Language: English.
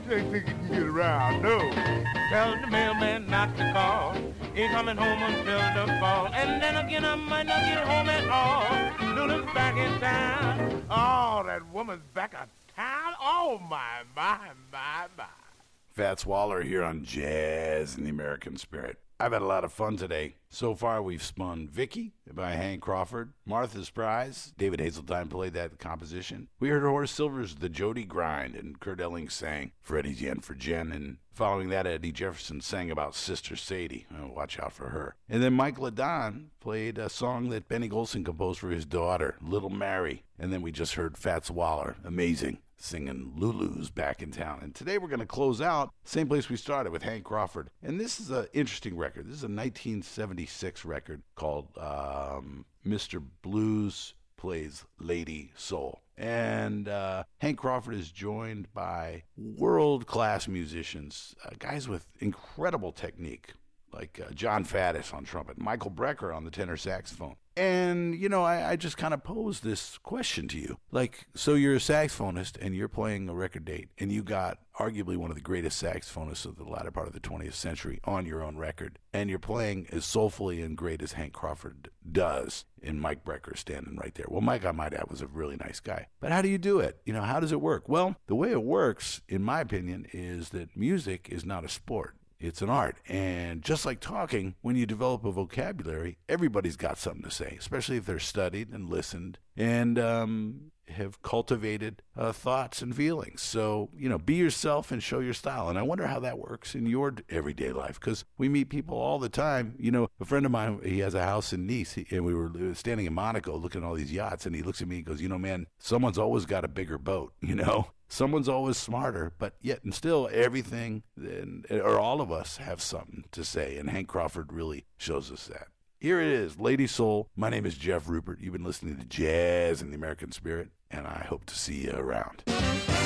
think you can get around. No. Tell the mailman not to call. Ain't coming home until the fall. And then again, I might not get home at all. Lula's back in town. Oh, that woman's back in town. Oh, my. Fats Waller here on Jazz in the American Spirit. I've had a lot of fun today. So far, we've spun Vicky by Hank Crawford, Martha's Prize. David Hazeltine played that composition. We heard Horace Silver's The Jody Grind, and Kurt Elling sang Freddie's Yen for Jen. And following that, Eddie Jefferson sang about Sister Sadie. Oh, watch out for her. And then Mike LaDon played a song that Benny Golson composed for his daughter, Little Mary. And then we just heard Fats Waller, amazing, singing Lulu's Back in Town. And today we're going to close out same place we started with Hank Crawford. And this is an interesting record. This is a 1976 record called Mr. Blues Plays Lady Soul. And Hank Crawford is joined by world-class musicians, guys with incredible technique, like John Faddis on trumpet, Michael Brecker on the tenor saxophone. And, you know, I just kind of posed this question to you. Like, so you're a saxophonist and you're playing a record date and you got arguably one of the greatest saxophonists of the latter part of the 20th century on your own record. And you're playing as soulfully and great as Hank Crawford does, and Mike Brecker standing right there. Well, Mike, I might add, was a really nice guy. But how do you do it? You know, how does it work? Well, the way it works, in my opinion, is that music is not a sport. It's an art. And just like talking, when you develop a vocabulary, everybody's got something to say, especially if they're studied and listened and have cultivated thoughts and feelings. So, you know, be yourself and show your style. And I wonder how that works in your everyday life, because we meet people all the time. You know, a friend of mine, he has a house in Nice, and we were standing in Monaco looking at all these yachts, and he looks at me and goes, you know, man, someone's always got a bigger boat, you know? Someone's always smarter, but yet and still everything, or all of us, have something to say, and Hank Crawford really shows us that. Here it is, Lady Soul. My name is Jeff Rupert. You've been listening to Jazz in the American Spirit, and I hope to see you around.